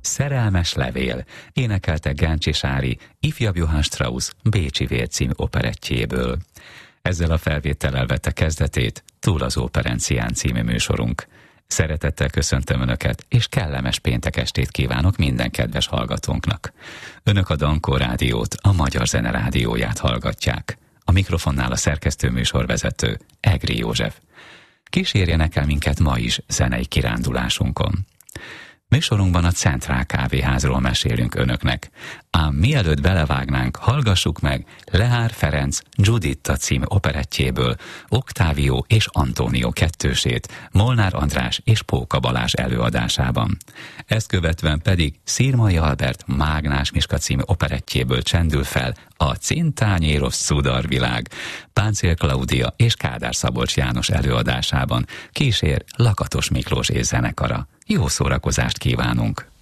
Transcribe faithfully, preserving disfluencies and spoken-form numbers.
Szerelmes levél énekelte Gencsi Sári Ifjabb Johann Strauss Bécsi Vér című operettjéből. Ezzel a felvétellel vette kezdetét Túl az Óperencián című műsorunk. Szeretettel köszöntöm Önöket, és kellemes péntek estét kívánok minden kedves hallgatónknak. Önök a Dankó Rádiót, a Magyar Zene Rádióját hallgatják. A mikrofonnál a szerkesztő műsorvezető Egri József. Kísérjenek el minket ma is zenei kirándulásunkon. Műsorunkban a Centrál Kávéházról mesélünk Önöknek, ám mielőtt belevágnánk, hallgassuk meg Lehár Ferenc Giuditta című operettjéből Octavio és Antonio kettősét Molnár András és Póka Balázs előadásában. Ezt követően pedig Szirmai Albert Mágnás Miska című operettjéből csendül fel a Cintányéros Szudarvilág Páncél Klaudia és Kádár Szabolcs János előadásában. Kísér Lakatos Miklós és zenekara. Jó szórakozást kívánunk!